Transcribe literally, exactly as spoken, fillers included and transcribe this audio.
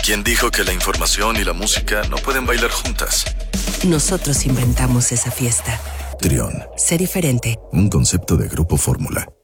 ¿Quién dijo que la información y la música no pueden bailar juntas? Nosotros inventamos esa fiesta. Trión. Sé diferente. Un concepto de Grupo Fórmula.